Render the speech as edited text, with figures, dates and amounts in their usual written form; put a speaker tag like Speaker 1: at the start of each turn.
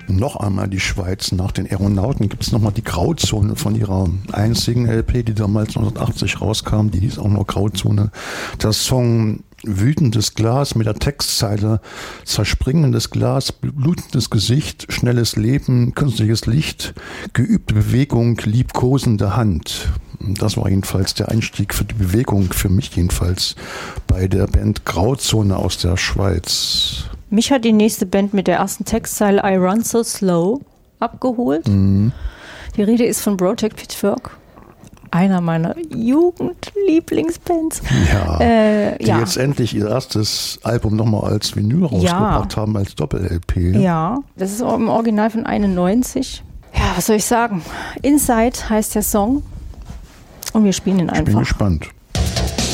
Speaker 1: noch einmal die Schweiz. Nach den Aeronauten gibt es nochmal die Grauzone von ihrer einzigen LP, die damals 1980 rauskam. Die hieß auch noch Grauzone. Der Song Wütendes Glas mit der Textzeile zerspringendes Glas, blutendes Gesicht, schnelles Leben, künstliches Licht, geübte Bewegung, liebkosende Hand. Das war jedenfalls der Einstieg für die Bewegung, für mich jedenfalls, bei der Band Grauzone aus der Schweiz.
Speaker 2: Mich hat die nächste Band mit der ersten Textzeile I Run So Slow abgeholt. Mhm. Die Rede ist von Brotek Pitchfork. Einer meiner Jugendlieblingsbands.
Speaker 1: Die jetzt endlich ihr erstes Album nochmal als Vinyl rausgebracht haben, als Doppel-LP.
Speaker 2: Ja, das ist im Original von 91. Ja, was soll ich sagen? Inside heißt der Song und wir spielen ihn einfach.
Speaker 1: Ich bin gespannt.